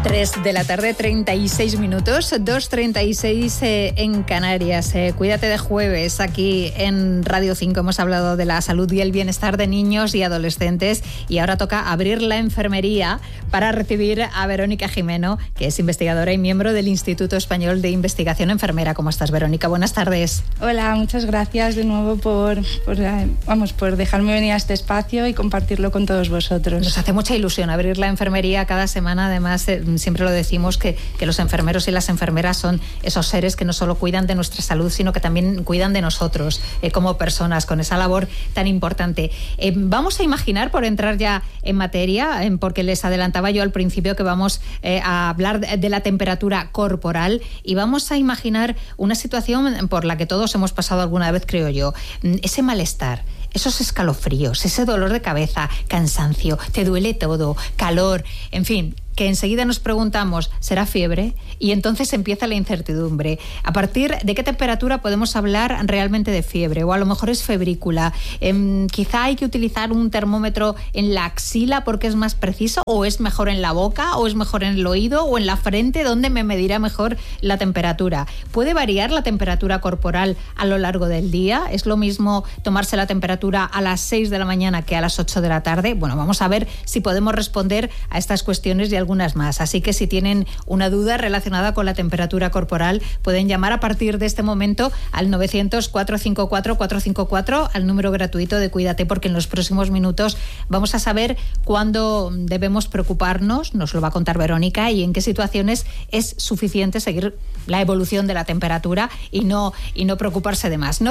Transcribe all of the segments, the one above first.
3 de la tarde, 36 minutos, 2:36 en Canarias. Cuídate de jueves. Aquí en Radio 5 hemos hablado de la salud y el bienestar de niños y adolescentes, y ahora toca abrir la enfermería para recibir a Verónica Gimeno, que es investigadora y miembro del Instituto Español de Investigación Enfermera. ¿Cómo estás, Verónica? Buenas tardes. Hola, muchas gracias de nuevo por dejarme venir a este espacio y compartirlo con todos vosotros. Nos hace mucha ilusión abrir la enfermería cada semana. Además, siempre lo decimos que los enfermeros y las enfermeras son esos seres que no solo cuidan de nuestra salud, sino que también cuidan de nosotros como personas, con esa labor tan importante. Vamos a imaginar, por entrar ya en materia, porque les adelantaba yo al principio que vamos a hablar de la temperatura corporal, y vamos a imaginar una situación por la que todos hemos pasado alguna vez, creo yo. Ese malestar, esos escalofríos, ese dolor de cabeza, cansancio, te duele todo, calor, en fin, que enseguida nos preguntamos, ¿será fiebre? Y entonces empieza la incertidumbre. ¿A partir de qué temperatura podemos hablar realmente de fiebre? O a lo mejor es febrícula. Quizá hay que utilizar un termómetro en la axila porque es más preciso, o es mejor en la boca, o es mejor en el oído, o en la frente, donde me medirá mejor la temperatura. ¿Puede variar la temperatura corporal a lo largo del día? ¿Es lo mismo tomarse la temperatura a las 6 de la mañana que a las 8 de la tarde? Bueno, vamos a ver si podemos responder a estas cuestiones y algunas más. Así que si tienen una duda relacionada con la temperatura corporal, pueden llamar a partir de este momento al 900-454-454, al número gratuito de Cuídate, porque en los próximos minutos vamos a saber cuándo debemos preocuparnos, nos lo va a contar Verónica, y en qué situaciones es suficiente seguir la evolución de la temperatura y no preocuparse de más.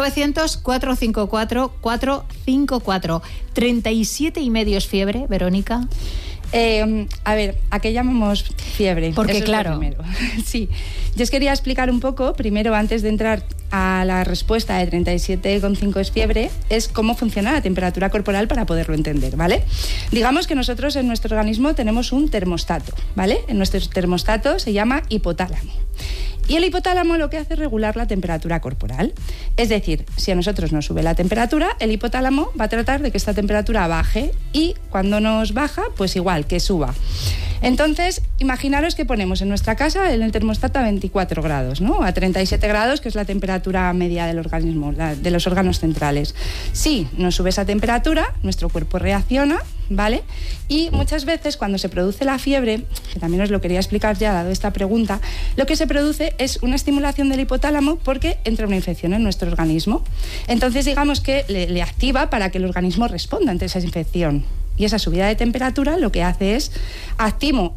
900-454-454. 37,5 es fiebre, Verónica. A ver, ¿a qué llamamos fiebre? Porque eso claro. Sí, yo os quería explicar un poco, primero, antes de entrar a la respuesta de 37,5 es fiebre, es cómo funciona la temperatura corporal para poderlo entender, ¿vale? Digamos que nosotros en nuestro organismo tenemos un termostato, ¿vale? En nuestro termostato se llama hipotálamo. Y el hipotálamo lo que hace es regular la temperatura corporal. Es decir, si a nosotros nos sube la temperatura, el hipotálamo va a tratar de que esta temperatura baje, y cuando nos baja, pues igual, que suba. Entonces, imaginaros que ponemos en nuestra casa en el termostato a 24 grados, ¿no? A 37 grados, que es la temperatura media del organismo, de los órganos centrales. Si nos sube esa temperatura, nuestro cuerpo reacciona, ¿vale? Y muchas veces cuando se produce la fiebre, que también os lo quería explicar ya dado esta pregunta, lo que se produce es una estimulación del hipotálamo porque entra una infección en nuestro organismo. Entonces, digamos que le activa para que el organismo responda ante esa infección. Y esa subida de temperatura lo que hace es activo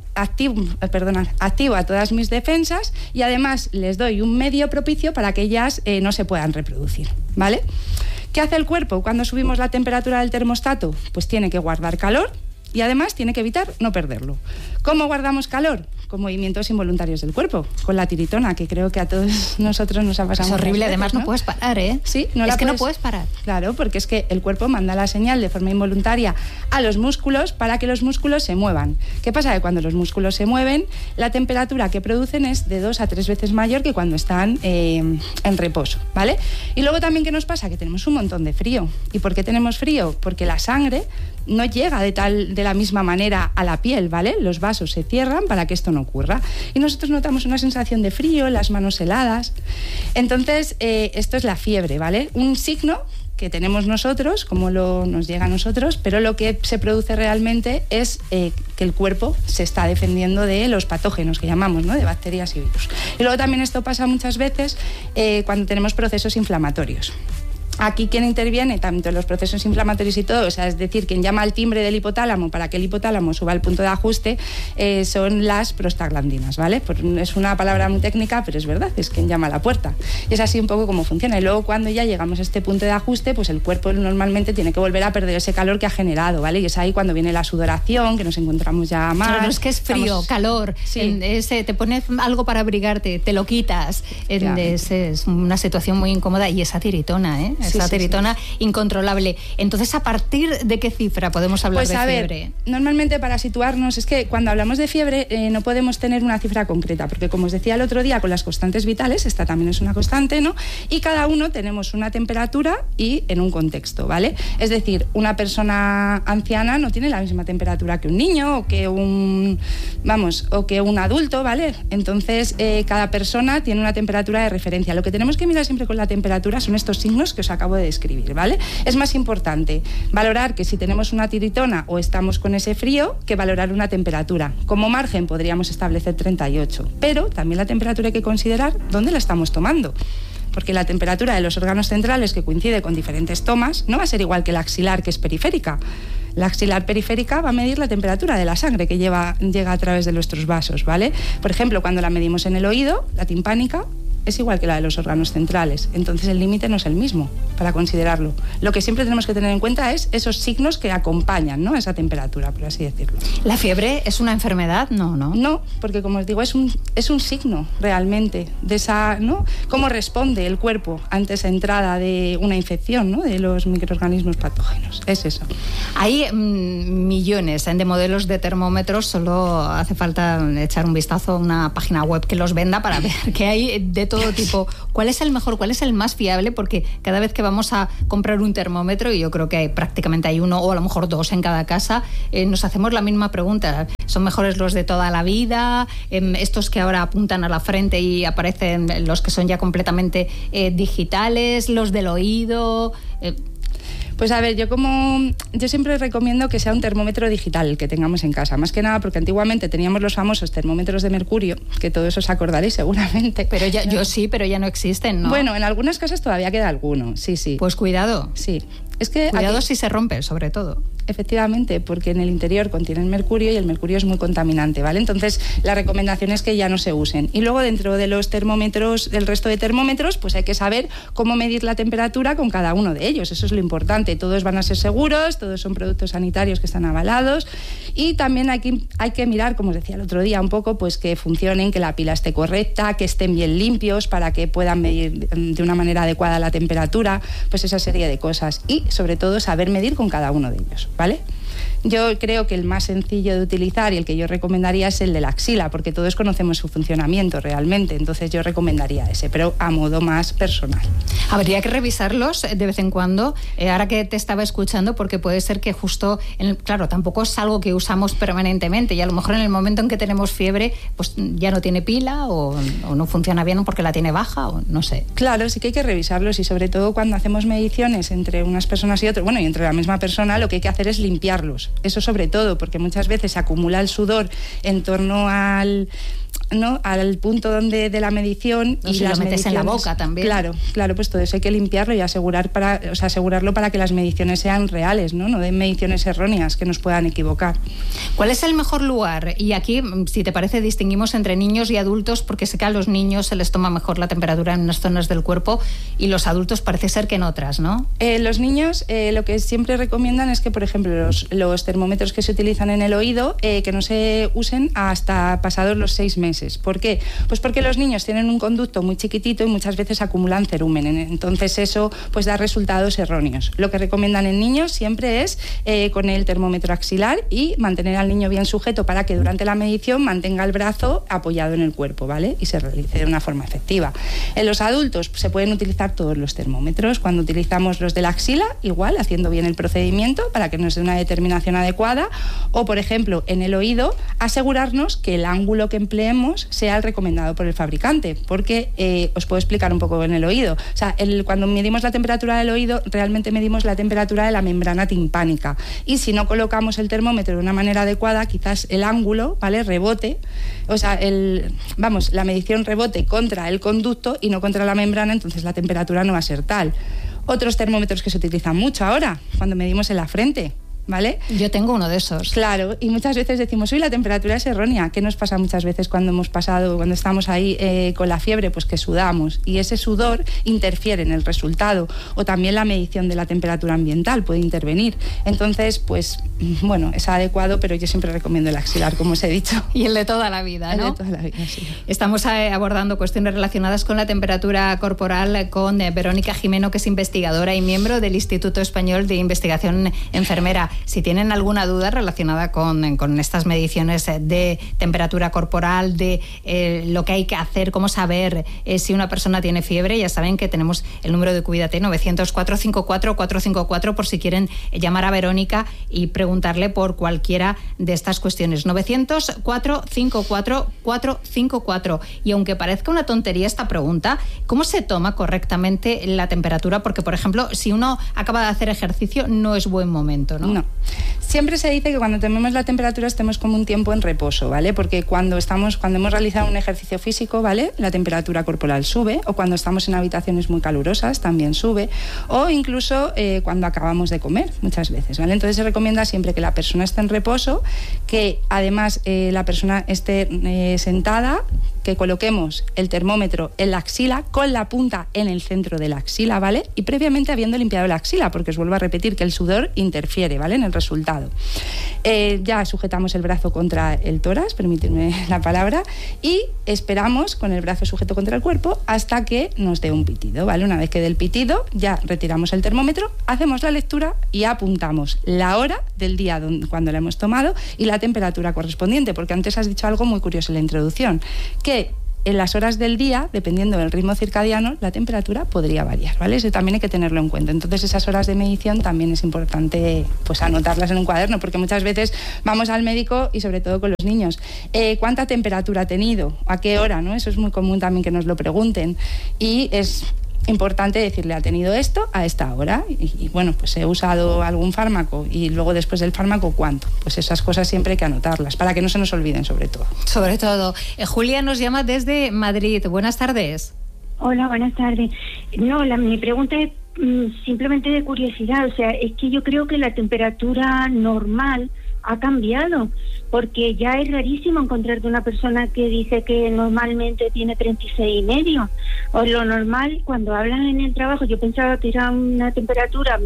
a todas mis defensas, y además les doy un medio propicio para que ellas no se puedan reproducir, ¿vale? ¿Qué hace el cuerpo cuando subimos la temperatura del termostato? Pues tiene que guardar calor y además tiene que evitar no perderlo. ¿Cómo guardamos calor? Con movimientos involuntarios del cuerpo, con la tiritona, que creo que a todos nosotros nos ha pasado. Es horrible, veces, además, ¿no? No puedes parar, ¿eh? Sí, no puedes parar. Claro, porque es que el cuerpo manda la señal de forma involuntaria a los músculos para que los músculos se muevan. ¿Qué pasa? Que cuando los músculos se mueven, la temperatura que producen es de 2 a 3 veces mayor que cuando están en reposo, ¿vale? Y luego también, ¿qué nos pasa? Que tenemos un montón de frío. ¿Y por qué tenemos frío? Porque la sangre no llega de la misma manera a la piel, ¿vale? Los vasos se cierran para que esto no ocurra. Y nosotros notamos una sensación de frío, las manos heladas. Entonces, esto es la fiebre, ¿vale? Un signo que tenemos nosotros, como nos llega a nosotros, pero lo que se produce realmente es que el cuerpo se está defendiendo de los patógenos que llamamos, ¿no? De bacterias y virus. Y luego también esto pasa muchas veces cuando tenemos procesos inflamatorios. Aquí quien interviene, tanto en los procesos inflamatorios y todo, o sea, es decir, quien llama al timbre del hipotálamo para que el hipotálamo suba al punto de ajuste, son las prostaglandinas, ¿vale? Es una palabra muy técnica, pero es verdad, es quien llama a la puerta. Y es así un poco como funciona. Y luego cuando ya llegamos a este punto de ajuste, pues el cuerpo normalmente tiene que volver a perder ese calor que ha generado, ¿vale? Y es ahí cuando viene la sudoración, que nos encontramos ya más. Claro, es que es frío, calor, sí. Te pones algo para abrigarte, te lo quitas. Es una situación muy incómoda, y esa tiritona, ¿eh? Esa tiritona incontrolable. Entonces, ¿a partir de qué cifra podemos hablar de fiebre? Ver, normalmente, para situarnos, es que cuando hablamos de fiebre no podemos tener una cifra concreta, porque como os decía el otro día con las constantes vitales, esta también es una constante, ¿no? Y cada uno tenemos una temperatura y en un contexto, ¿vale? Es decir, una persona anciana no tiene la misma temperatura que un niño o que un o que un adulto, ¿vale? Entonces, cada persona tiene una temperatura de referencia. Lo que tenemos que mirar siempre con la temperatura son estos signos que os acabo de describir, ¿vale? Es más importante valorar que si tenemos una tiritona o estamos con ese frío que valorar una temperatura. Como margen podríamos establecer 38, pero también la temperatura hay que considerar dónde la estamos tomando. Porque la temperatura de los órganos centrales, que coincide con diferentes tomas, no va a ser igual que la axilar, que es periférica. La axilar periférica va a medir la temperatura de la sangre que llega a través de nuestros vasos, ¿vale? Por ejemplo, cuando la medimos en el oído, la timpánica es igual que la de los órganos centrales. Entonces el límite no es el mismo para considerarlo. Lo que siempre tenemos que tener en cuenta es esos signos que acompañan, ¿no?, a esa temperatura, por así decirlo. ¿La fiebre es una enfermedad? No. No, porque como os digo, es un signo realmente de esa, ¿no?, cómo responde el cuerpo ante esa entrada de una infección, ¿no?, de los microorganismos patógenos. Es eso. Hay millones de modelos de termómetros, solo hace falta echar un vistazo a una página web que los venda para ver que hay de todo tipo. ¿Cuál es el mejor? ¿Cuál es el más fiable? Porque cada vez que vamos a comprar un termómetro, y yo creo que prácticamente hay uno o a lo mejor dos en cada casa, nos hacemos la misma pregunta. ¿Son mejores los de toda la vida? ¿Estos que ahora apuntan a la frente y aparecen los que son ya completamente digitales? ¿Los del oído? Pues a ver, yo siempre recomiendo que sea un termómetro digital el que tengamos en casa, más que nada porque antiguamente teníamos los famosos termómetros de mercurio, que todos os acordaréis seguramente. Pero ya, yo sí, pero ya no existen, ¿no? Bueno, en algunas casas todavía queda alguno, sí. Pues cuidado. Sí. Es que cuidado si se rompe, sobre todo. Efectivamente, porque en el interior contienen mercurio y el mercurio es muy contaminante, ¿vale? Entonces, la recomendación es que ya no se usen. Y luego, dentro de los termómetros, del resto de termómetros, pues hay que saber cómo medir la temperatura con cada uno de ellos. Eso es lo importante. Todos van a ser seguros, todos son productos sanitarios que están avalados. Y también hay que mirar, como os decía el otro día, un poco, pues que funcionen, que la pila esté correcta, que estén bien limpios para que puedan medir de una manera adecuada la temperatura, pues esa serie de cosas. Y, sobre todo, saber medir con cada uno de ellos, ¿vale? Yo creo que el más sencillo de utilizar y el que yo recomendaría es el de la axila, porque todos conocemos su funcionamiento realmente, entonces yo recomendaría ese, pero a modo más personal. Habría que revisarlos de vez en cuando, ahora que te estaba escuchando, porque puede ser que justo, claro, tampoco es algo que usamos permanentemente y a lo mejor en el momento en que tenemos fiebre, pues ya no tiene pila o no funciona bien porque la tiene baja o no sé. Claro, sí que hay que revisarlos y sobre todo cuando hacemos mediciones entre unas personas y otras, bueno, y entre la misma persona, lo que hay que hacer es limpiarlos. Eso sobre todo, porque muchas veces se acumula el sudor en torno al punto de la medición, y si las lo metes en la boca también. Claro, pues todo eso hay que limpiarlo y asegurarlo para que las mediciones sean reales, no den mediciones erróneas que nos puedan equivocar. ¿Cuál es el mejor lugar? Y aquí, si te parece, distinguimos entre niños y adultos, porque sé que a los niños se les toma mejor la temperatura en unas zonas del cuerpo y los adultos parece ser que en otras, ¿no? Los niños lo que siempre recomiendan es que, por ejemplo, los termómetros que se utilizan en el oído, que no se usen hasta pasados los 6 meses. ¿Por qué? Pues porque los niños tienen un conducto muy chiquitito y muchas veces acumulan cerumen. Entonces eso pues da resultados erróneos. Lo que recomiendan en niños siempre es con el termómetro axilar y mantener al niño bien sujeto para que durante la medición mantenga el brazo apoyado en el cuerpo, ¿vale? Y se realice de una forma efectiva. En los adultos se pueden utilizar todos los termómetros. Cuando utilizamos los de la axila, igual, haciendo bien el procedimiento para que nos dé una determinación adecuada. O, por ejemplo, en el oído, asegurarnos que el ángulo que empleemos sea el recomendado por el fabricante, porque os puedo explicar un poco en el oído. O sea, cuando medimos la temperatura del oído, realmente medimos la temperatura de la membrana timpánica. Y si no colocamos el termómetro de una manera adecuada, quizás el ángulo, ¿vale?, rebote. O sea, la medición rebote contra el conducto y no contra la membrana, entonces la temperatura no va a ser tal. Otros termómetros que se utilizan mucho ahora, cuando medimos en la frente, ¿vale? Yo tengo uno de esos. Claro, y muchas veces decimos, la temperatura es errónea. ¿Qué nos pasa muchas veces cuando estamos ahí con la fiebre? Pues que sudamos y ese sudor interfiere en el resultado, o también la medición de la temperatura ambiental puede intervenir. Entonces, pues, bueno, es adecuado, pero yo siempre recomiendo el axilar, como os he dicho. Y el de toda la vida, ¿no? El de toda la vida, sí. Estamos abordando cuestiones relacionadas con la temperatura corporal con Verónica Jimeno, que es investigadora y miembro del Instituto Español de Investigación Enfermera. si tienen alguna duda relacionada con estas mediciones de temperatura corporal, de lo que hay que hacer, cómo saber si una persona tiene fiebre, ya saben que tenemos el número de Cuídate, 900-454-454, por si quieren llamar a Verónica y preguntarle por cualquiera de estas cuestiones. 900-454-454. Y aunque parezca una tontería esta pregunta, ¿cómo se toma correctamente la temperatura? Porque, por ejemplo, si uno acaba de hacer ejercicio, no es buen momento, ¿no? No. Siempre se dice que cuando tenemos la temperatura estemos como un tiempo en reposo, ¿vale? Porque cuando hemos realizado un ejercicio físico, ¿vale?, la temperatura corporal sube, o cuando estamos en habitaciones muy calurosas también sube, o incluso cuando acabamos de comer, muchas veces, ¿vale? Entonces se recomienda siempre que la persona esté en reposo, que además la persona esté sentada, que coloquemos el termómetro en la axila, con la punta en el centro de la axila, ¿vale? Y previamente habiendo limpiado la axila, porque os vuelvo a repetir que el sudor interfiere, ¿vale?, en el resultado. Ya sujetamos el brazo contra el tórax, permíteme la palabra, y esperamos con el brazo sujeto contra el cuerpo hasta que nos dé un pitido, ¿vale? Una vez que dé el pitido, ya retiramos el termómetro, hacemos la lectura y apuntamos la hora del día cuando la hemos tomado y la temperatura correspondiente, porque antes has dicho algo muy curioso en la introducción, que en las horas del día, dependiendo del ritmo circadiano, la temperatura podría variar, ¿vale? Eso también hay que tenerlo en cuenta. Entonces, esas horas de medición también es importante, pues, anotarlas en un cuaderno, porque muchas veces vamos al médico, y sobre todo con los niños, ¿cuánta temperatura ha tenido? ¿A qué hora? ¿No? Eso es muy común también que nos lo pregunten. Y es importante decirle, ha tenido esto a esta hora y bueno, pues he usado algún fármaco y luego después del fármaco, ¿cuánto? Pues esas cosas siempre hay que anotarlas para que no se nos olviden, sobre todo. Sobre todo. Julia nos llama desde Madrid. Buenas tardes. Hola, buenas tardes. No, mi pregunta es simplemente de curiosidad. O sea, es que yo creo que la temperatura normal ha cambiado, porque ya es rarísimo encontrarte una persona que dice que normalmente tiene 36,5. O lo normal, cuando hablan en el trabajo, yo pensaba que era una temperatura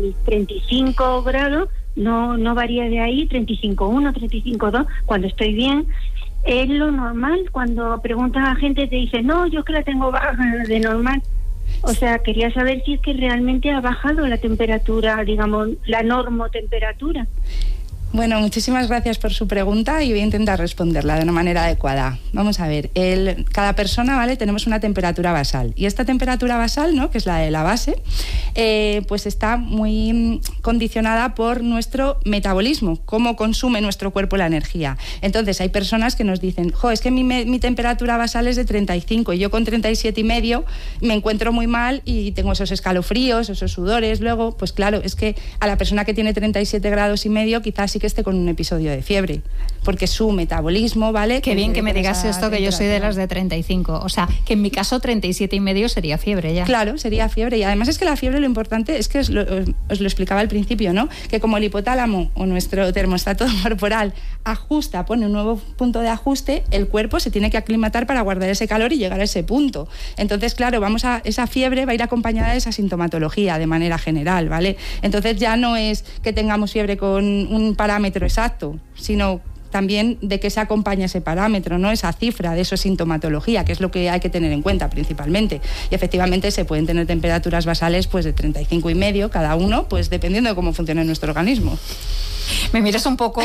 35 grados, no varía de ahí, 35,1, 35,2, cuando estoy bien. Es lo normal. Cuando preguntas a gente te dice, no, yo es que la tengo baja de normal. O sea, quería saber si es que realmente ha bajado la temperatura, digamos, la normotemperatura. Bueno, muchísimas gracias por su pregunta y voy a intentar responderla de una manera adecuada. Vamos a ver, cada persona, ¿vale?, tenemos una temperatura basal, y esta temperatura basal, ¿no?, que es la de la base, pues está muy condicionada por nuestro metabolismo, cómo consume nuestro cuerpo la energía. Entonces hay personas que nos dicen, es que mi temperatura basal es de 35 y yo con 37,5 me encuentro muy mal y tengo esos escalofríos, esos sudores. Luego, pues claro, es que a la persona que tiene 37,5 grados quizás sí que esté con un episodio de fiebre, porque su metabolismo, ¿vale? Qué bien que me digas esto, que yo soy de las de 35. O sea, que en mi caso 37,5 sería fiebre ya. Claro, sería fiebre. Y además es que la fiebre, lo importante es que os lo explicaba al principio, ¿no?, que como el hipotálamo o nuestro termostato corporal ajusta, pone un nuevo punto de ajuste, el cuerpo se tiene que aclimatar para guardar ese calor y llegar a ese punto. Entonces, claro, esa fiebre va a ir acompañada de esa sintomatología de manera general, ¿vale? Entonces ya no es que tengamos fiebre con un parámetro exacto, sino también de qué se acompaña ese parámetro, ¿no?, esa cifra de esa sintomatología, que es lo que hay que tener en cuenta principalmente. Y efectivamente se pueden tener temperaturas basales pues de 35,5 cada uno, pues dependiendo de cómo funcione nuestro organismo. Me miras un poco...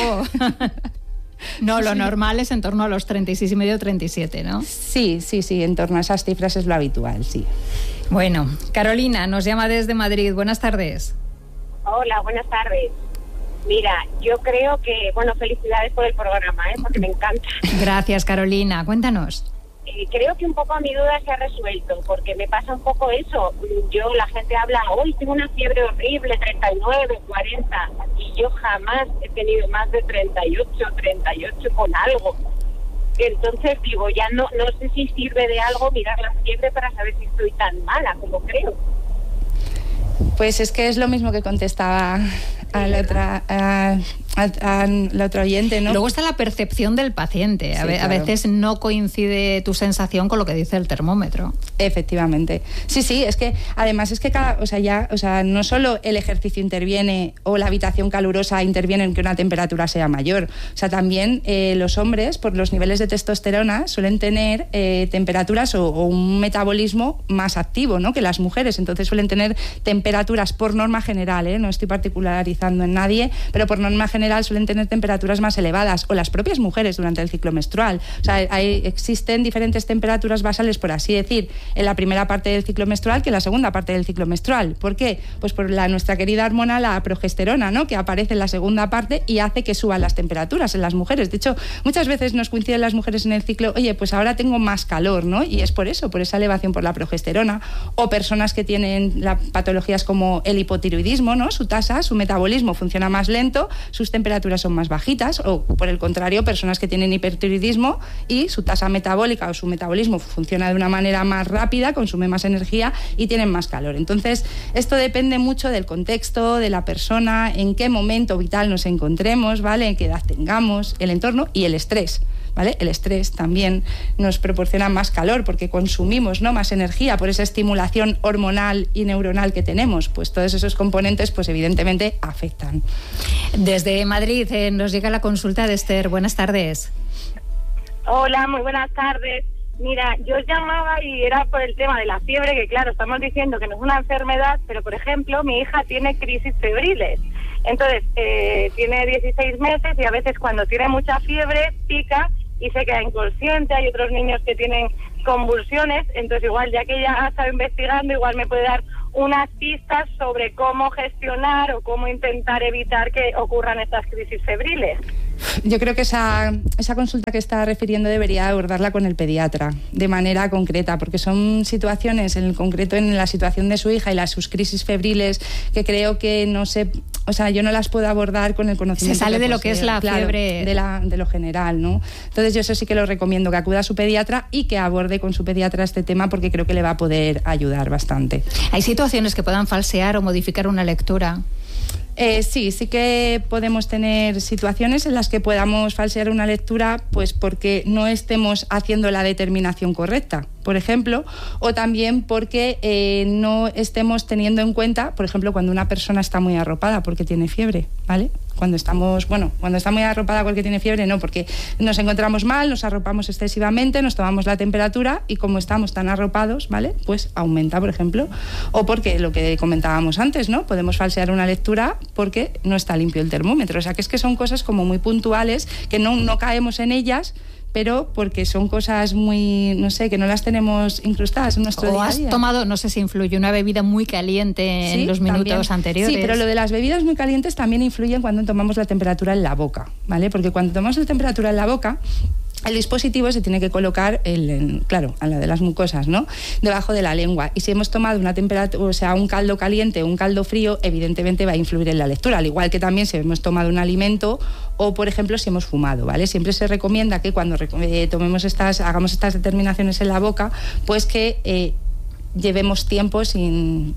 No, lo normal es en torno a los 36,5 o 37, ¿no? Sí, en torno a esas cifras es lo habitual, sí. Bueno, Carolina nos llama desde Madrid. Buenas tardes. Hola, buenas tardes. Mira, yo creo que, felicidades por el programa, porque me encanta. Gracias, Carolina. Cuéntanos. Creo que un poco mi duda se ha resuelto, porque me pasa un poco eso. La gente habla, hoy tengo una fiebre horrible, 39, 40, y yo jamás he tenido más de 38 con algo. Entonces digo, ya no sé si sirve de algo mirar la fiebre para saber si estoy tan mala como creo. Pues es que es lo mismo que contestaba a la otra oyente, ¿no? Luego está la percepción del paciente. Sí, a veces no coincide tu sensación con lo que dice el termómetro. Efectivamente. Sí, es que además es que no solo el ejercicio interviene o la habitación calurosa interviene en que una temperatura sea mayor. O sea, también los hombres, por los niveles de testosterona, suelen tener temperaturas o un metabolismo más activo, ¿no?, que las mujeres. Entonces suelen tener temperaturas temperaturas, por norma general, no estoy particularizando en nadie, pero por norma general suelen tener temperaturas más elevadas, o las propias mujeres durante el ciclo menstrual. O sea, existen diferentes temperaturas basales, por así decir, en la primera parte del ciclo menstrual que en la segunda parte del ciclo menstrual. ¿Por qué? Pues por nuestra querida hormona, la progesterona, ¿no?, que aparece en la segunda parte y hace que suban las temperaturas en las mujeres. De hecho, muchas veces nos coinciden las mujeres en el ciclo, oye, pues ahora tengo más calor, ¿no? Y es por eso, por esa elevación por la progesterona. O personas que tienen patologías como el hipotiroidismo, ¿no? Su metabolismo funciona más lento, sus temperaturas son más bajitas. O por el contrario, personas que tienen hipertiroidismo y su tasa metabólica o su metabolismo funciona de una manera más rápida, consume más energía y tienen más calor. Entonces, esto depende mucho del contexto, de la persona, en qué momento vital nos encontremos, ¿vale?, en qué edad tengamos, el entorno y el estrés, ¿vale? El estrés también nos proporciona más calor porque consumimos, ¿no?, más energía por esa estimulación hormonal y neuronal que tenemos. Pues todos esos componentes, pues evidentemente afectan. Desde Madrid nos llega la consulta de Esther. Buenas tardes. Hola, muy buenas tardes. Mira, yo os llamaba y era por el tema de la fiebre, que claro, estamos diciendo que no es una enfermedad, pero por ejemplo, mi hija tiene crisis febriles. Entonces, tiene 16 meses y a veces cuando tiene mucha fiebre, pica y se queda inconsciente. Hay otros niños que tienen convulsiones, entonces igual, ya que ella ha estado investigando, igual me puede dar unas pistas sobre cómo gestionar o cómo intentar evitar que ocurran estas crisis febriles. Yo creo que esa consulta que está refiriendo debería abordarla con el pediatra de manera concreta, porque son situaciones, en concreto en la situación de su hija y sus crisis febriles, que creo que no sé, o sea, yo no las puedo abordar con el conocimiento. Se sale de lo que es la fiebre. De lo general, ¿no? Entonces yo eso sí que lo recomiendo, que acuda a su pediatra y que aborde con su pediatra este tema, porque creo que le va a poder ayudar bastante. ¿Hay situaciones que puedan falsear o modificar una lectura? Sí que podemos tener situaciones en las que podamos falsear una lectura, pues porque no estemos haciendo la determinación correcta, por ejemplo, o también porque no estemos teniendo en cuenta, por ejemplo, cuando una persona está muy arropada porque tiene fiebre, ¿vale? Cuando está muy arropada porque tiene fiebre, no, porque nos encontramos mal, nos arropamos excesivamente, nos tomamos la temperatura y como estamos tan arropados, ¿vale?, pues aumenta, por ejemplo. O porque, lo que comentábamos antes, ¿no?, podemos falsear una lectura porque no está limpio el termómetro. O sea, que es que son cosas como muy puntuales, que no caemos en ellas, pero porque son cosas muy, no sé, que no las tenemos incrustadas en nuestro día a día. O has tomado, no sé si influye, una bebida muy caliente en los minutos anteriores. Sí, pero lo de las bebidas muy calientes también influyen cuando tomamos la temperatura en la boca, ¿vale? Porque cuando tomamos la temperatura en la boca, el dispositivo se tiene que colocar, claro, a la de las mucosas, ¿no?, debajo de la lengua. Y si hemos tomado una temperatura, o sea, un caldo caliente o un caldo frío, evidentemente va a influir en la lectura. Al igual que también si hemos tomado un alimento o, por ejemplo, si hemos fumado, ¿vale? Siempre se recomienda que cuando hagamos estas determinaciones en la boca, pues que llevemos tiempo sin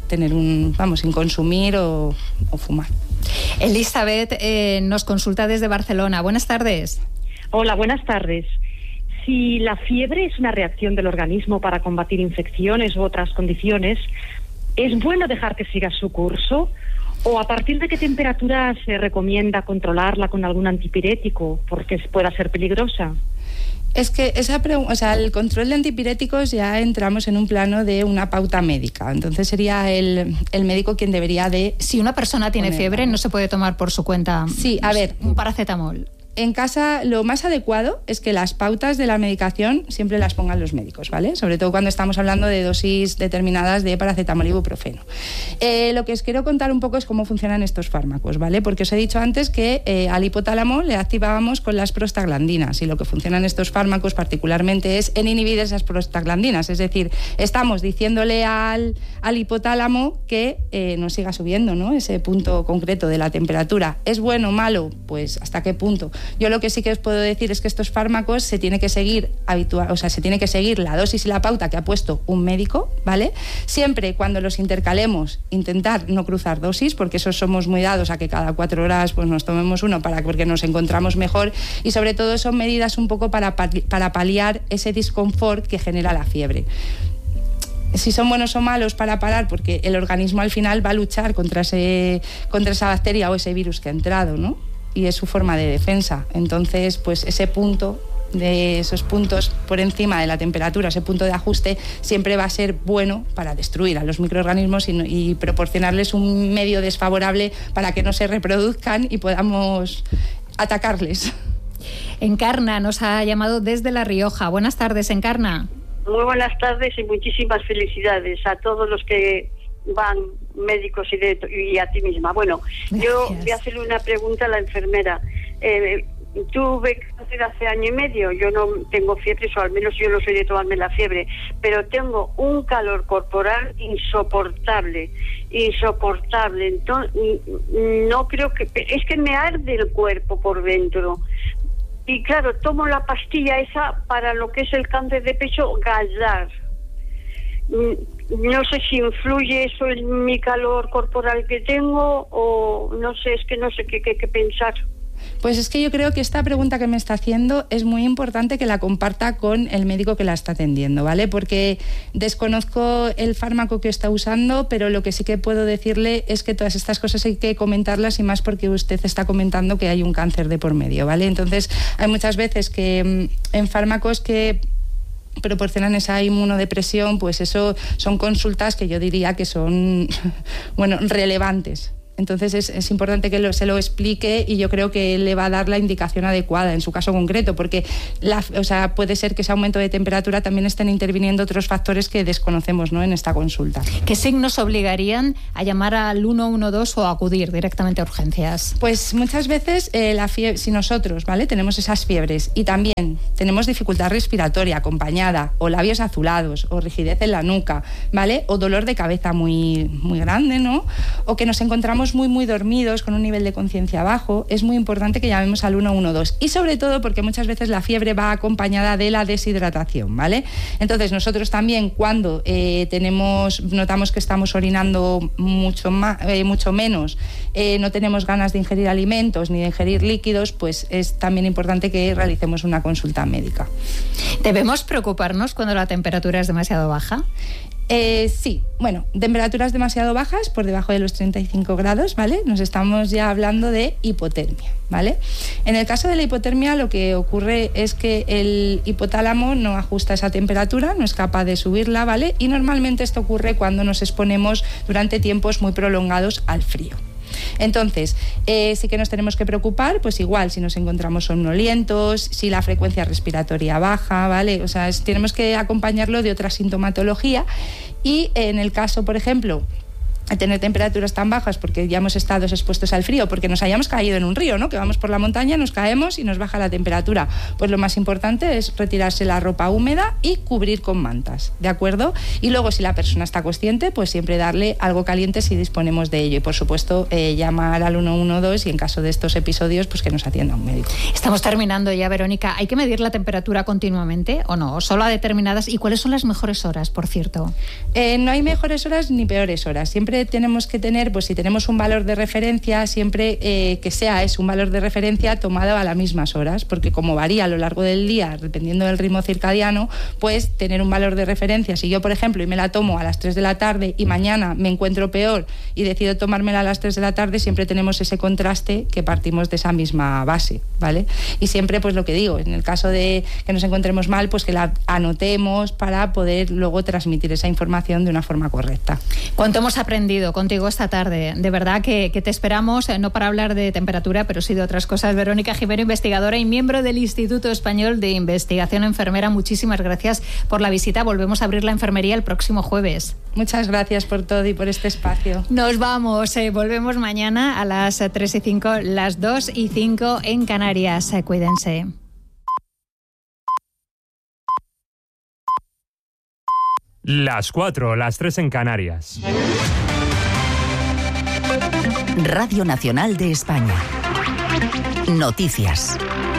sin consumir o fumar. Elizabeth nos consulta desde Barcelona. Buenas tardes. Hola, buenas tardes. Si la fiebre es una reacción del organismo para combatir infecciones u otras condiciones, ¿es bueno dejar que siga su curso? ¿O a partir de qué temperatura se recomienda controlarla con algún antipirético porque pueda ser peligrosa? Es que el control de antipiréticos ya entramos en un plano de una pauta médica. Entonces sería el médico quien debería de... Si una persona tiene fiebre, no se puede tomar por su cuenta un paracetamol. En casa lo más adecuado es que las pautas de la medicación siempre las pongan los médicos, ¿vale? Sobre todo cuando estamos hablando de dosis determinadas de paracetamol y ibuprofeno. Lo que os quiero contar un poco es cómo funcionan estos fármacos, ¿vale? Porque os he dicho antes que al hipotálamo le activábamos con las prostaglandinas, y lo que funcionan estos fármacos particularmente es en inhibir esas prostaglandinas. Es decir, estamos diciéndole al hipotálamo que no siga subiendo, ¿no?, ese punto concreto de la temperatura. ¿Es bueno o malo? Pues ¿hasta qué punto? Yo lo que sí que os puedo decir es que estos fármacos se tiene que seguir se tiene que seguir la dosis y la pauta que ha puesto un médico, ¿vale? Siempre cuando los intercalemos, intentar no cruzar dosis, porque esos somos muy dados a que cada 4 horas pues nos tomemos uno porque nos encontramos mejor, y sobre todo son medidas un poco para paliar ese disconfort que genera la fiebre. Si son buenos o malos para parar, porque el organismo al final va a luchar contra esa bacteria o ese virus que ha entrado, ¿no?, y es su forma de defensa. Entonces, pues ese punto de esos puntos por encima de la temperatura, ese punto de ajuste, siempre va a ser bueno para destruir a los microorganismos y proporcionarles un medio desfavorable para que no se reproduzcan y podamos atacarles. Encarna nos ha llamado desde La Rioja. Buenas tardes, Encarna. Muy buenas tardes y muchísimas felicidades a todos los que van, médicos y a ti misma. Bueno, gracias. Yo voy a hacerle una pregunta a la enfermera. Tuve cáncer hace año y medio, yo no tengo fiebre, o al menos yo no soy de tomarme la fiebre, pero tengo un calor corporal insoportable. Entonces, no creo que... Es que me arde el cuerpo por dentro. Y claro, tomo la pastilla esa para lo que es el cáncer de pecho, Galdar. No sé si influye eso en mi calor corporal que tengo o no sé, es que no sé qué pensar. Pues es que yo creo que esta pregunta que me está haciendo es muy importante que la comparta con el médico que la está atendiendo, ¿vale? Porque desconozco el fármaco que está usando, pero lo que sí que puedo decirle es que todas estas cosas hay que comentarlas, y más porque usted está comentando que hay un cáncer de por medio, ¿vale? Entonces hay muchas veces que en fármacos que proporcionan esa inmunodepresión, pues eso son consultas que yo diría que son, bueno, relevantes. Entonces es importante que se lo explique, y yo creo que él le va a dar la indicación adecuada en su caso concreto, porque puede ser que ese aumento de temperatura también estén interviniendo otros factores que desconocemos, ¿no?, en esta consulta. ¿Qué signos obligarían a llamar al 112 o a acudir directamente a urgencias? Pues muchas veces si nosotros, ¿vale?, tenemos esas fiebres y también tenemos dificultad respiratoria acompañada, o labios azulados, o rigidez en la nuca, ¿vale?, o dolor de cabeza muy, muy grande, ¿no?, o que nos encontramos muy dormidos con un nivel de conciencia bajo, es muy importante que llamemos al 112, y sobre todo porque muchas veces la fiebre va acompañada de la deshidratación, ¿vale? Entonces nosotros también, cuando notamos que estamos orinando mucho menos, no tenemos ganas de ingerir alimentos ni de ingerir líquidos, pues es también importante que realicemos una consulta médica. ¿Debemos preocuparnos cuando la temperatura es demasiado baja? Sí, bueno, temperaturas demasiado bajas, por debajo de los 35 grados, ¿vale? Nos estamos ya hablando de hipotermia, ¿vale? En el caso de la hipotermia, lo que ocurre es que el hipotálamo no ajusta esa temperatura, no es capaz de subirla, ¿vale? Y normalmente esto ocurre cuando nos exponemos durante tiempos muy prolongados al frío. Entonces, sí que nos tenemos que preocupar, pues igual, si nos encontramos somnolientos, si la frecuencia respiratoria baja, ¿vale? O sea, tenemos que acompañarlo de otra sintomatología, y en el caso, por ejemplo, a tener temperaturas tan bajas porque ya hemos estado expuestos al frío, porque nos hayamos caído en un río, ¿no?, que vamos por la montaña, nos caemos y nos baja la temperatura, pues lo más importante es retirarse la ropa húmeda y cubrir con mantas, ¿de acuerdo? Y luego, si la persona está consciente, pues siempre darle algo caliente si disponemos de ello, y por supuesto llamar al 112, y en caso de estos episodios, pues que nos atienda un médico. Estamos terminando ya, Verónica. ¿Hay que medir la temperatura continuamente o no? ¿O solo a determinadas? ¿Y cuáles son las mejores horas, por cierto? No hay mejores horas ni peores horas. Siempre tenemos que tener, pues si tenemos un valor de referencia, siempre que sea un valor de referencia tomado a las mismas horas, porque como varía a lo largo del día, dependiendo del ritmo circadiano, pues tener un valor de referencia. Si yo, por ejemplo, y me la tomo a las 3 de la tarde y mañana me encuentro peor y decido tomármela a las 3 de la tarde, siempre tenemos ese contraste, que partimos de esa misma base, ¿vale? Y siempre, pues lo que digo, en el caso de que nos encontremos mal, pues que la anotemos para poder luego transmitir esa información de una forma correcta. ¿Cuánto hemos aprendido contigo esta tarde? De verdad que te esperamos, no para hablar de temperatura, pero sí de otras cosas. Verónica Jimeno, investigadora y miembro del Instituto Español de Investigación Enfermera, muchísimas gracias por la visita. Volvemos a abrir la enfermería el próximo jueves. Muchas gracias por todo y por este espacio. Nos vamos, volvemos mañana a las 3:05, las 2:05 en Canarias. Cuídense. Las 4, las 3 en Canarias. Radio Nacional de España. Noticias.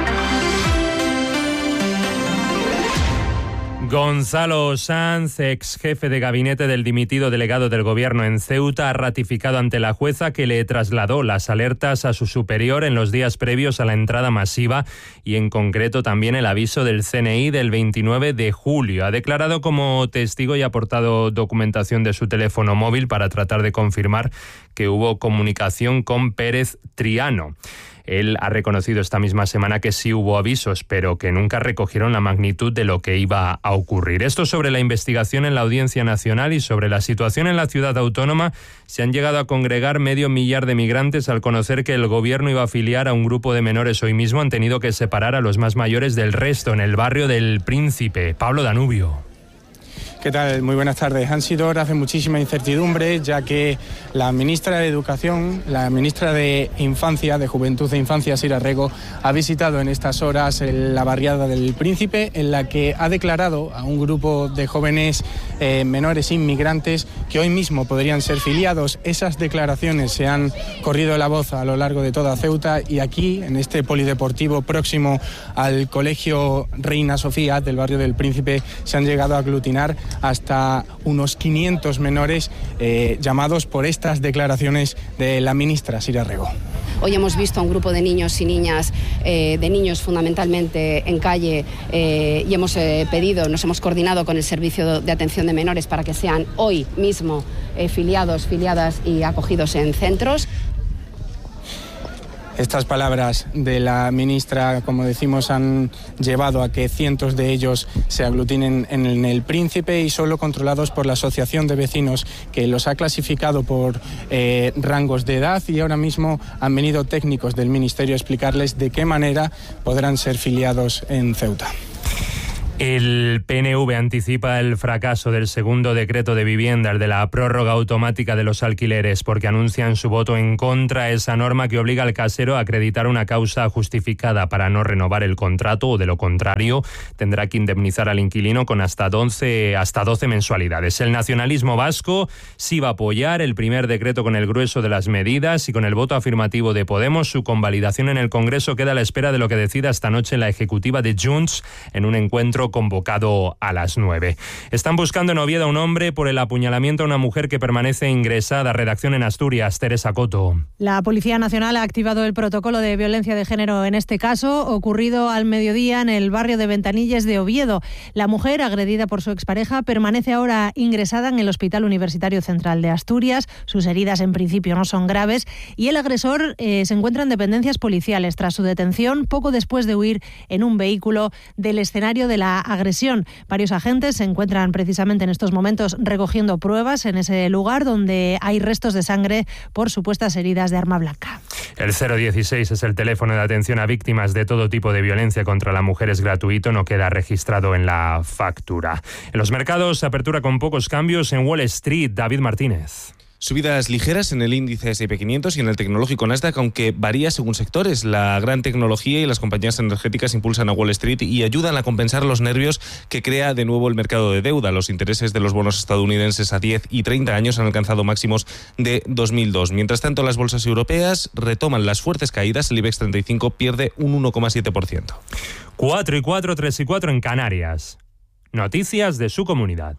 Gonzalo Sanz, ex jefe de gabinete del dimitido delegado del gobierno en Ceuta, ha ratificado ante la jueza que le trasladó las alertas a su superior en los días previos a la entrada masiva, y en concreto también el aviso del CNI del 29 de julio. Ha declarado como testigo y ha aportado documentación de su teléfono móvil para tratar de confirmar que hubo comunicación con Pérez Triano. Él ha reconocido esta misma semana que sí hubo avisos, pero que nunca recogieron la magnitud de lo que iba a ocurrir. Esto sobre la investigación en la Audiencia Nacional y sobre la situación en la ciudad autónoma. Se han llegado a congregar 500.000 de migrantes al conocer que el gobierno iba a afiliar a un grupo de menores. Hoy mismo han tenido que separar a los más mayores del resto en el barrio del Príncipe. Pablo Danubio. ¿Qué tal? Muy buenas tardes. Han sido horas de muchísima incertidumbre, ya que la ministra de Educación, la ministra de Infancia, de Juventud e Infancia, Sira Rego, ha visitado en estas horas la barriada del Príncipe, en la que ha declarado a un grupo de jóvenes menores inmigrantes que hoy mismo podrían ser filiados. Esas declaraciones se han corrido la voz a lo largo de toda Ceuta, y aquí, en este polideportivo próximo al Colegio Reina Sofía del barrio del Príncipe, se han llegado a aglutinar hasta unos 500 menores llamados por estas declaraciones de la ministra Sira Rego. Hoy hemos visto a un grupo de niños y niñas, de niños fundamentalmente en calle, y hemos nos hemos coordinado con el Servicio de Atención de Menores para que sean hoy mismo filiadas y acogidos en centros. Estas palabras de la ministra, como decimos, han llevado a que cientos de ellos se aglutinen en el Príncipe, y solo controlados por la Asociación de Vecinos, que los ha clasificado por rangos de edad, y ahora mismo han venido técnicos del Ministerio a explicarles de qué manera podrán ser filiados en Ceuta. El PNV anticipa el fracaso del segundo decreto de vivienda, el de la prórroga automática de los alquileres, porque anuncian su voto en contra a esa norma que obliga al casero a acreditar una causa justificada para no renovar el contrato, o de lo contrario tendrá que indemnizar al inquilino con hasta 12 mensualidades. El nacionalismo vasco sí va a apoyar el primer decreto con el grueso de las medidas, y con el voto afirmativo de Podemos, su convalidación en el Congreso queda a la espera de lo que decida esta noche la ejecutiva de Junts en un encuentro convocado a las 9. Están buscando en Oviedo a un hombre por el apuñalamiento a una mujer que permanece ingresada. Redacción en Asturias, Teresa Coto. La Policía Nacional ha activado el protocolo de violencia de género en este caso, ocurrido al mediodía en el barrio de Ventanilles de Oviedo. La mujer, agredida por su expareja, permanece ahora ingresada en el Hospital Universitario Central de Asturias. Sus heridas en principio no son graves, y el agresor se encuentra en dependencias policiales tras su detención poco después de huir en un vehículo del escenario de la agresión. Varios agentes se encuentran precisamente en estos momentos recogiendo pruebas en ese lugar, donde hay restos de sangre por supuestas heridas de arma blanca. El 016 es el teléfono de atención a víctimas de todo tipo de violencia contra la mujer. Es gratuito, no queda registrado en la factura. En los mercados, apertura con pocos cambios en Wall Street. David Martínez. Subidas ligeras en el índice S&P 500 y en el tecnológico Nasdaq, aunque varía según sectores. La gran tecnología y las compañías energéticas impulsan a Wall Street y ayudan a compensar los nervios que crea de nuevo el mercado de deuda. Los intereses de los bonos estadounidenses a 10 y 30 años han alcanzado máximos de 2002. Mientras tanto, las bolsas europeas retoman las fuertes caídas. El IBEX 35 pierde un 1,7%. 4 y 4, 3 y 4 en Canarias. Noticias de su comunidad.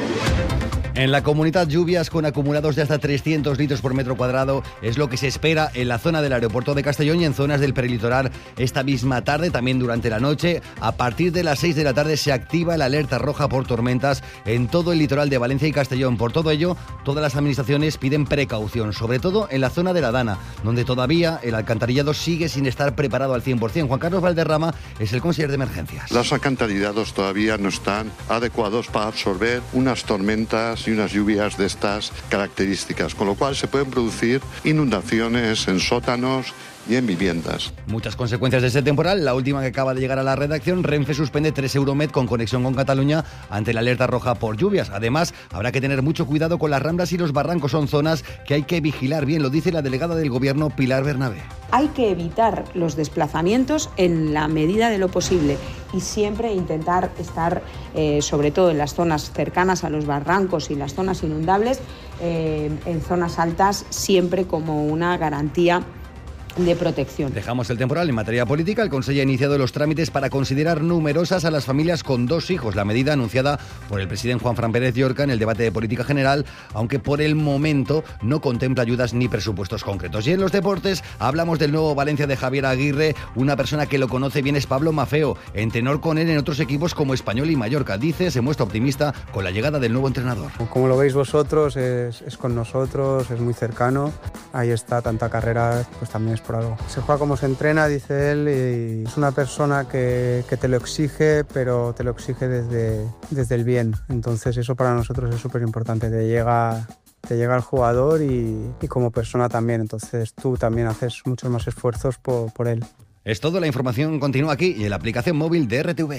En la comunidad, lluvias con acumulados de hasta 300 litros por metro cuadrado es lo que se espera en la zona del aeropuerto de Castellón y en zonas del prelitoral esta misma tarde, también durante la noche. A partir de las 6 de la tarde se activa la alerta roja por tormentas en todo el litoral de Valencia y Castellón. Por todo ello, todas las administraciones piden precaución, sobre todo en la zona de la Dana, donde todavía el alcantarillado sigue sin estar preparado al 100%. Juan Carlos Valderrama es el consejero de emergencias. Los alcantarillados todavía no están adecuados para absorber unas tormentas y unas lluvias de estas características, con lo cual se pueden producir inundaciones en sótanos y en viviendas. Muchas consecuencias de ese temporal. La última que acaba de llegar a la redacción: Renfe suspende 3 Euromed con conexión con Cataluña ante la alerta roja por lluvias. Además, habrá que tener mucho cuidado con las ramblas y los barrancos. Son zonas que hay que vigilar bien, lo dice la delegada del Gobierno, Pilar Bernabé. Hay que evitar los desplazamientos en la medida de lo posible y siempre intentar estar, sobre todo en las zonas cercanas a los barrancos y las zonas inundables, en zonas altas, siempre como una garantía de protección. Dejamos el temporal. En materia política, el Consejo ha iniciado los trámites para considerar numerosas a las familias con 2 hijos. La medida anunciada por el presidente Juanfran Pérez Llorca en el debate de política general, aunque por el momento no contempla ayudas ni presupuestos concretos. Y en los deportes hablamos del nuevo Valencia de Javier Aguirre. Una persona que lo conoce bien es Pablo Mafeo, entrenador con él en otros equipos como Español y Mallorca. Dice, se muestra optimista con la llegada del nuevo entrenador. Como lo veis vosotros, es con nosotros, es muy cercano. Ahí está, tanta carrera, pues también es por algo. Se juega como se entrena, dice él, y es una persona que te lo exige, pero te lo exige desde el bien. Entonces eso para nosotros es súper importante, te llega al jugador y como persona también. Entonces tú también haces muchos más esfuerzos por él. Es todo, la información continúa aquí y en la aplicación móvil de RTV.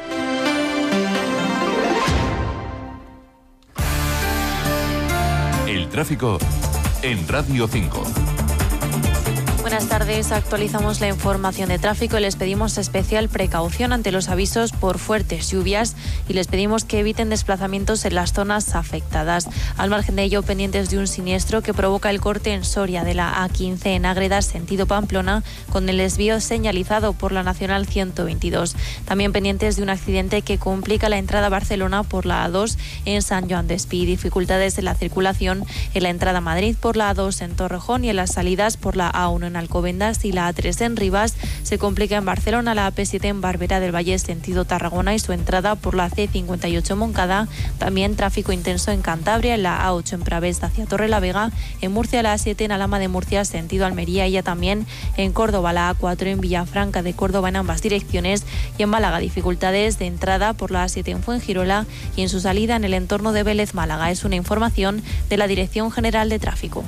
El tráfico en Radio 5. Buenas tardes, actualizamos la información de tráfico y les pedimos especial precaución ante los avisos por fuertes lluvias y les pedimos que eviten desplazamientos en las zonas afectadas. Al margen de ello, pendientes de un siniestro que provoca el corte en Soria de la A15 en Ágreda, sentido Pamplona, con el desvío señalizado por la Nacional 122. También pendientes de un accidente que complica la entrada a Barcelona por la A2 en San Joan d'Espí. Dificultades en la circulación en la entrada a Madrid por la A2 en Torrejón y en las salidas por la A1 en Alcobendas y la A3 en Rivas. Se complica en Barcelona la AP7 en Barberá del Valle sentido Tarragona y su entrada por la C58 en Moncada. También tráfico intenso en Cantabria, en la A8 en Pravés hacia Torrelavega, en Murcia la A7 en Alhama de Murcia sentido Almería y ya también en Córdoba la A4 en Villafranca de Córdoba en ambas direcciones y en Málaga dificultades de entrada por la A7 en Fuengirola y en su salida en el entorno de Vélez Málaga. Es una información de la Dirección General de Tráfico.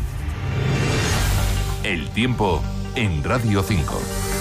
El tiempo en Radio 5.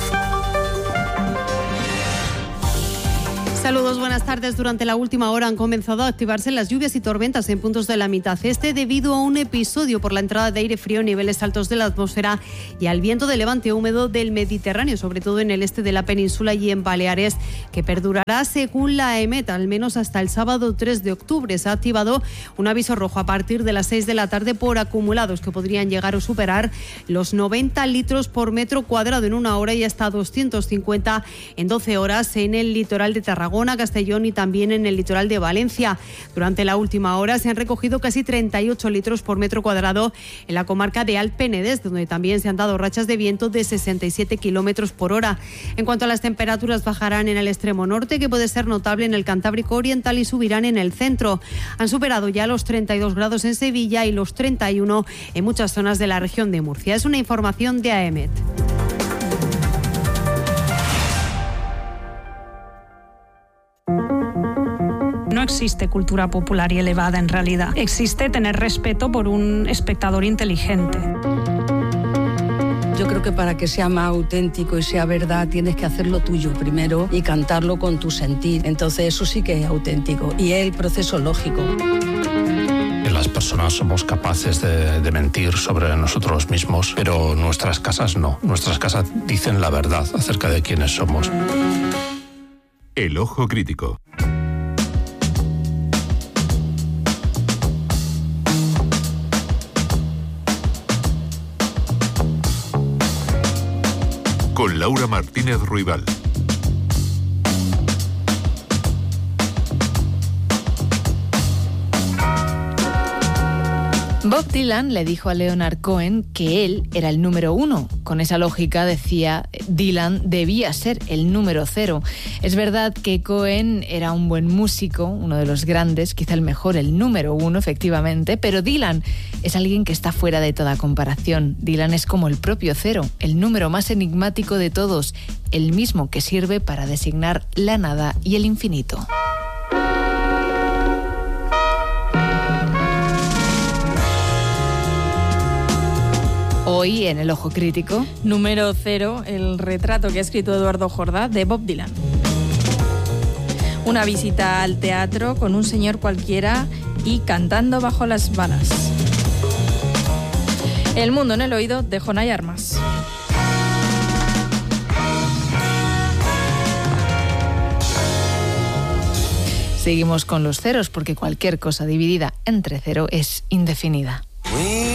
Saludos, buenas tardes. Durante la última hora han comenzado a activarse las lluvias y tormentas en puntos de la mitad este debido a un episodio por la entrada de aire frío en niveles altos de la atmósfera y al viento de levante húmedo del Mediterráneo, sobre todo en el este de la península y en Baleares, que perdurará según la EMET al menos hasta el sábado 3 de octubre. Se ha activado un aviso rojo a partir de las 6 de la tarde por acumulados que podrían llegar a superar los 90 litros por metro cuadrado en una hora y hasta 250 en 12 horas en el litoral de Tarragona, Castellón y también en el litoral de Valencia. Durante la última hora se han recogido casi 38 litros por metro cuadrado en la comarca de Alt Penedès, donde también se han dado rachas de viento de 67 kilómetros por hora. En cuanto a las temperaturas, bajarán en el extremo norte, que puede ser notable en el Cantábrico Oriental, y subirán en el centro. Han superado ya los 32 grados en Sevilla y los 31 en muchas zonas de la región de Murcia. Es una información de AEMET. No existe cultura popular y elevada en realidad. Existe tener respeto por un espectador inteligente. Yo creo que para que sea más auténtico y sea verdad tienes que hacerlo tuyo primero y cantarlo con tu sentir. Entonces eso sí que es auténtico y es el proceso lógico. Las personas somos capaces de mentir sobre nosotros mismos, pero nuestras casas no. Nuestras casas dicen la verdad acerca de quiénes somos. El ojo crítico. Con Laura Martínez Ruibal. Bob Dylan le dijo a Leonard Cohen que él era el número 1. Con esa lógica, decía, Dylan debía ser el número 0. Es verdad que Cohen era un buen músico, uno de los grandes, quizá el mejor, el número 1, efectivamente, pero Dylan es alguien que está fuera de toda comparación. Dylan es como el propio 0, el número más enigmático de todos, el mismo que sirve para designar la nada y el infinito. Hoy en El Ojo Crítico. Número 0, el retrato que ha escrito Eduardo Jordá de Bob Dylan. Una visita al teatro con un señor cualquiera y cantando bajo las balas. El mundo en el oído de Jonay Armas. Seguimos con los ceros porque cualquier cosa dividida entre 0 es indefinida.